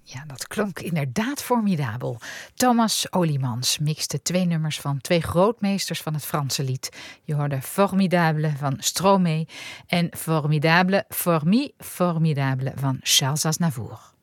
Ja, dat klonk inderdaad formidabel. Thomas Oliemans mixte 2 nummers van 2 grootmeesters van het Franse lied. Je hoorde Formidable van Stromae en Formidable, Formi, Formidable van Charles Aznavour.